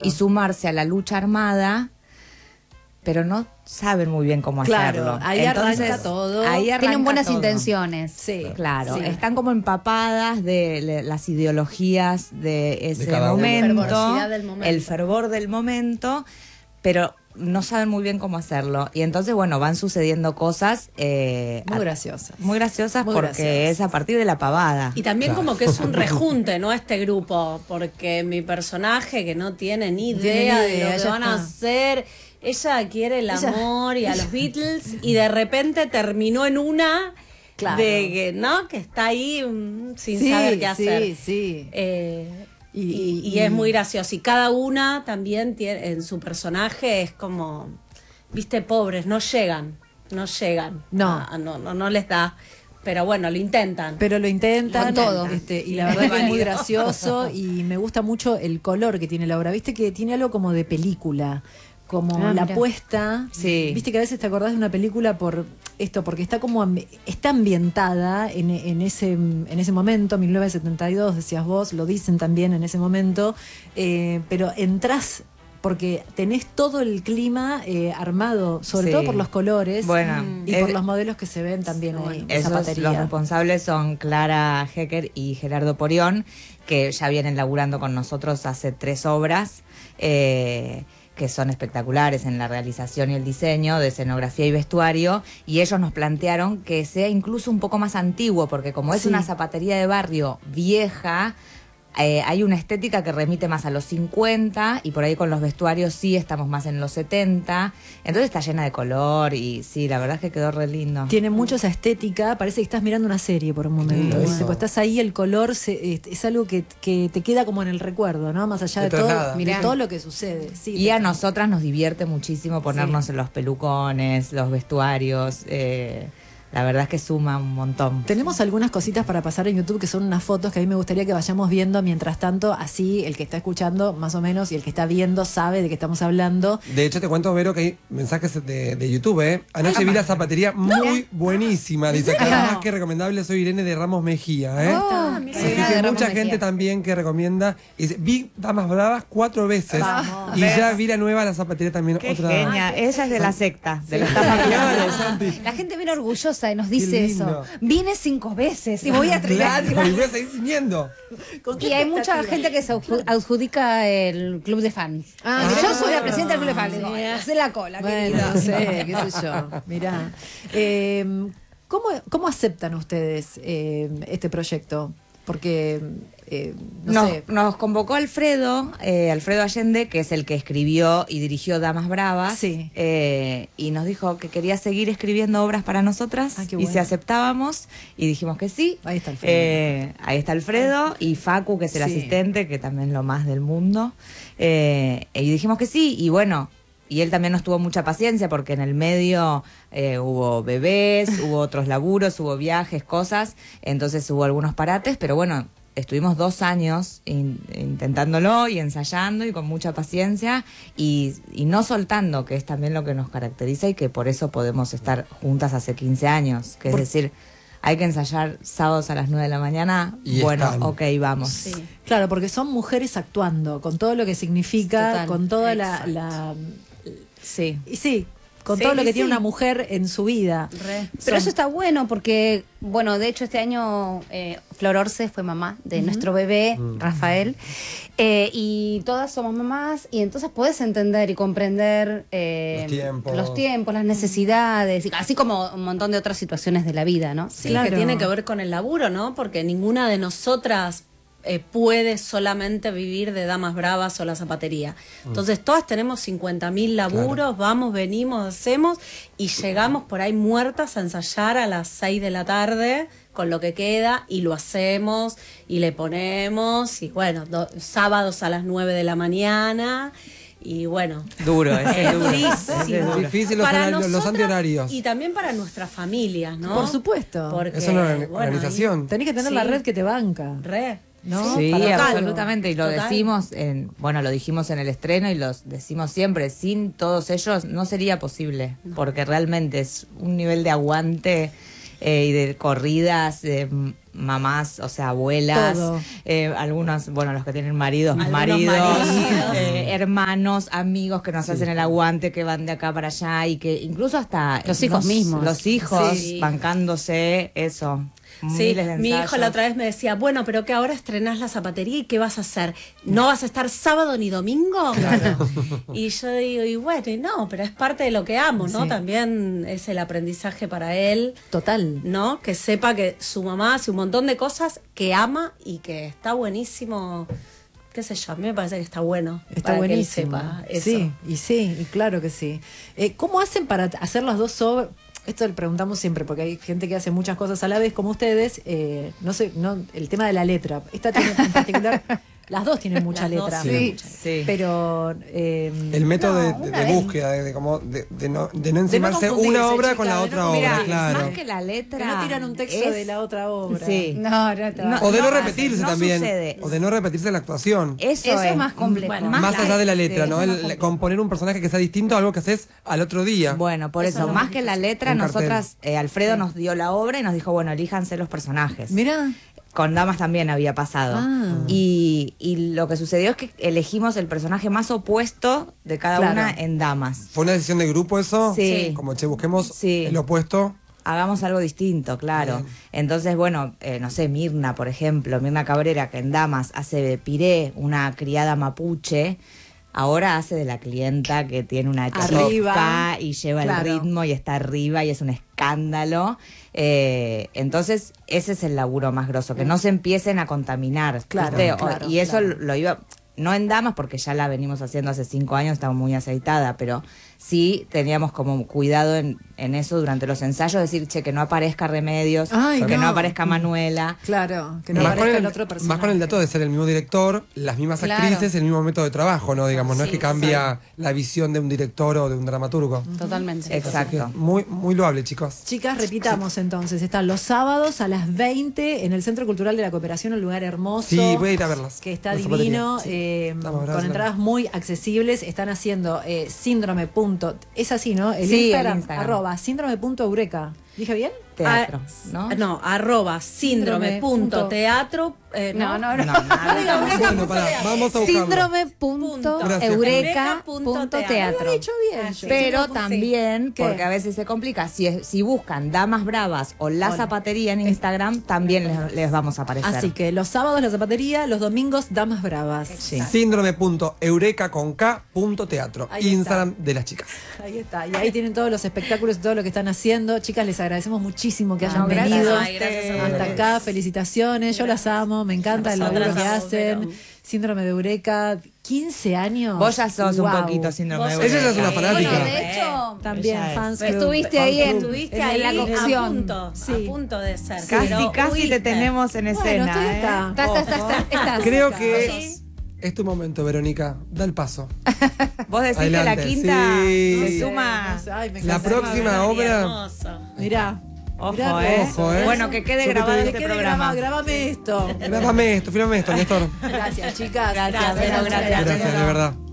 y sumarse a la lucha armada, pero no saben muy bien cómo hacerlo. Ahí arranca todo. Tienen buenas todo. intenciones. Sí, Claro, sí. están como empapadas de las ideologías de ese cada uno. momento, La fervorosidad del momento. el fervor del momento, pero no saben muy bien cómo hacerlo. Y entonces, bueno, van sucediendo cosas Muy graciosas. muy graciosas Muy porque graciosas. es a partir de la pavada. Y también como que es un rejunte, ¿no? Este grupo, porque mi personaje que no tiene ni idea de lo que ya van a está. hacer, ella quiere el amor y a los Beatles y de repente terminó en una Claro. de que, ¿no? Que está ahí sin Sí, saber qué sí, hacer. sí. Y es muy gracioso. Y cada una también tiene, en su personaje es como, viste, pobres, no llegan. No. No les da. Pero bueno, lo intentan. Pero lo intentan. Con todo. Y la verdad que es muy gracioso y me gusta mucho el color que tiene la obra. Viste que tiene algo como de película, como la mirá. puesta. Sí. Viste que a veces te acordás de una película por esto, porque está como está ambientada en ese momento, 1972, decías vos, lo dicen también en ese momento, pero entras porque tenés todo el clima armado, sobre Sí. todo por los colores, Bueno, y por los modelos que se ven también ahí. Esos, zapatería. los responsables son Clara Hecker y Gerardo Porión, que ya vienen laburando con nosotros hace 3 obras, que son espectaculares en la realización y el diseño de escenografía y vestuario, y ellos nos plantearon que sea incluso un poco más antiguo, porque como es Sí. una zapatería de barrio vieja, hay una estética que remite más a los 50 y por ahí con los vestuarios sí estamos más en los 70, entonces está llena de color y sí, la verdad es que quedó re lindo. Tiene mucho esa estética, parece que estás mirando una serie por un momento. Lindo ¿viste? eso. Pues estás ahí, el color es algo que te queda como en el recuerdo, ¿no? Más allá de Esto es todo, nada. de Mirá. todo lo que sucede. Sí, Y a nosotras nos divierte muchísimo ponernos en los pelucones, los vestuarios. La verdad es que suma un montón. Tenemos algunas cositas para pasar en YouTube que son unas fotos que a mí me gustaría que vayamos viendo mientras tanto, así el que está escuchando más o menos y el que está viendo sabe de qué estamos hablando. De hecho, te cuento, Vero, que hay mensajes de YouTube, ¿eh? Anoche vi la zapatería muy buenísima. Dice que más que recomendable, soy Irene de Ramos Mejía, ¿eh? mira. Así que mucha gente también que recomienda. Y dice, vi Damas Bravas 4 veces. Vamos. Y ya vi la nueva, la zapatería también. Qué otra. genia. Ella es de la secta, de los Claro, Santi. La gente viene orgullosa y nos Qué dice lindo. eso. Vine 5 veces y voy a Claro, y voy a seguir viniendo. Y hay mucha gente que se adjudica el club de fans. mirá Yo qué soy la bueno. presidenta del club de fans. Digo, hacé la cola. Bueno, querida. no sé, qué sé yo. Mirá. ¿Cómo aceptan ustedes este proyecto? Porque, no sé. Nos convocó Alfredo Allende, que es el que escribió y dirigió Damas Bravas, Sí. y nos dijo que quería seguir escribiendo obras para nosotras, Ah, qué y bueno. si aceptábamos, y dijimos que sí. Ahí está Alfredo. Ahí está Alfredo, y Facu, que es el Sí. asistente, que también es lo más del mundo, y dijimos que sí, y bueno, y él también nos tuvo mucha paciencia porque en el medio hubo bebés, hubo otros laburos, hubo viajes, cosas, entonces hubo algunos parates, pero bueno, estuvimos 2 años intentándolo y ensayando y con mucha paciencia y no soltando, que es también lo que nos caracteriza y que por eso podemos estar juntas hace 15 años, que es decir, hay que ensayar sábados a las 9 de la mañana, Y bueno, están. ok, vamos. Sí. Claro, porque son mujeres actuando, con todo lo que significa, Total, con toda exacto. Sí. Y sí, con Sí, todo lo que sí. tiene una mujer en su vida. Pero eso está bueno porque, bueno, de hecho este año Flor Orce fue mamá de nuestro bebé, Rafael, y todas somos mamás y entonces puedes entender y comprender Los tiempos. las necesidades, así como un montón de otras situaciones de la vida, ¿no? Sí, Claro. que tiene que ver con el laburo, ¿no? Porque ninguna de nosotras puede solamente vivir de Damas Bravas o la zapatería. Entonces todas tenemos 50.000 laburos, vamos, venimos, hacemos y llegamos por ahí muertas a ensayar a las 6 de la tarde con lo que queda y lo hacemos y le ponemos y bueno, sábados a las 9 de la mañana y bueno, Duro, ese es duro. durísimo. Ese es duro. Difícil los, Para horarios, los nosotras antihorarios. y también para nuestras familias, ¿no? Por supuesto. Porque, Es una bueno, organización. Tenés que tener Sí. la red que te banca. Re. ¿No? Sí, Para todo. absolutamente, y lo Total. decimos, lo dijimos en el estreno y los decimos siempre, sin todos ellos no sería posible, porque realmente es un nivel de aguante y de corridas mamás, o sea, abuelas, Todo. algunos, bueno, los que tienen maridos, Algunos maridos, maridos. hermanos, amigos que nos hacen el aguante, que van de acá para allá y que incluso hasta Los hijos mismos. los hijos Sí. bancándose, eso. Sí, miles de mi hijo ensayos. la otra vez me decía, bueno, pero que ahora estrenás la zapatería y ¿qué vas a hacer? ¿No vas a estar sábado ni domingo? Y yo digo, y bueno, y no, pero es parte de lo que amo, ¿no? Sí. También es el aprendizaje para él, Total. ¿no? Que sepa que su mamá hace un montón de cosas que ama y que está buenísimo, qué sé yo, a mí me parece que está bueno. Está para que él buenísimo. sepa eso. Sí, y claro que sí. ¿Cómo hacen para hacer las dos obras? Esto le preguntamos siempre, porque hay gente que hace muchas cosas a la vez, como ustedes. No sé, el tema de la letra. Esta tiene en particular, las dos tienen mucha Las dos letra. tienen Sí, sí. Pero El método de búsqueda, de no encimarse confundirse, una obra chica, con la de no otra confundirse. obra, Mira, claro. más que la letra. que no tiran un texto es- de la otra obra. Sí. No, no te va. O de no pasa, repetirse no también. sucede. O de no repetirse la actuación. Eso es más complejo. Bueno, Más allá de la letra, sí, ¿no? eso es más El complejo. componer un personaje que sea distinto a algo que haces al otro día. Bueno, por Eso eso, es lo más más que la letra, Un cartel. nosotras, Alfredo nos dio la obra y nos dijo, bueno, elíjanse los personajes. Mira, Con Damas también había pasado. Ah. Y lo que sucedió es que elegimos el personaje más opuesto de cada Claro. una en Damas. ¿Fue una decisión de grupo eso? Sí. Como, che, busquemos Sí. el opuesto. Hagamos algo distinto, claro. Bien. Entonces, bueno, no sé, Mirna, por ejemplo, Mirna Cabrera, que en Damas hace de Piré, una criada mapuche, ahora hace de la clienta que tiene una Arriba. chica y lleva Claro. el ritmo y está arriba y es un escándalo. Entonces, ese es el laburo más grosso, que no se empiecen a contaminar. Claro, ¿viste? claro, Y eso claro. lo iba... No en Damas, porque ya la venimos haciendo hace 5 años, estaba muy aceitada, pero sí teníamos como cuidado en eso durante los ensayos, decir, che, que no aparezca Remedios, Ay, que no no. aparezca Manuela. claro, que no Más con, aparezca el, el otro personaje. más con el dato de ser el mismo director, las mismas Claro. actrices, el mismo método de trabajo, ¿no? Digamos, no es Sí, que cambia la visión de un director o de un dramaturgo. Totalmente. Exacto. Muy, muy loable, chicos. Chicas, repitamos entonces. Están los sábados a las 20 en el Centro Cultural de la Cooperación, un lugar hermoso. Sí, voy a ir a verlas. Que está La divino, zapatería. Vamos, con gracias. entradas muy accesibles. Están haciendo síndrome. Es así, ¿no? El Sí, Instagram, el Instagram. @ síndrome.eureka. ¿Dije bien? Teatro, ¿no? No, @síndrome.teatro. No, no, No, no. nada. Bueno, pará, vamos a buscarlo. Síndrome.eureka.teatro. Lo he dicho bien. yo. Pero sí. también, ¿Qué? porque a veces se complica, si buscan Damas Bravas o La Hola. Zapatería en Instagram, también les vamos a aparecer. Así que los sábados la zapatería, los domingos damas bravas. Sí. Síndrome.eureka.teatro. Ahí está. Instagram de las chicas. Ahí está. Y ahí tienen todos los espectáculos y todo lo que están haciendo. Chicas, les agradecemos muchísimo que hayan gracias venido a ustedes. hasta acá. Felicitaciones. Yo las amo. Me encanta el laburo Nosotras que amo, hacen. pero- Síndrome de Eureka. 15 años. Vos ya sos un Guau. poquito síndrome de Vos sos- Ella ya es una Eureka. fanática. Bueno, de hecho, También Ella es. fans club. estuviste ahí en, Estuviste en ahí la cocción. a punto, Sí. a punto de ser. Casi, pero casi te huiste. tenemos en Bueno, escena. estoy ¿eh? acá. Estás. Creo que es tu momento, Verónica. Da el paso. Vos decís que la Adelante, quinta sí. se suma. Ay, me La encanta. próxima obra. Hermoso. Mirá. Ojo, Mirá, ojo, ¿eh? Bueno, que quede Yo que grabado te- Que este quede programa. grabame esto. Grábame esto, fíjame esto, Néstor. Gracias, chicas. Gracias, Vero, gracias. Gracias, de verdad.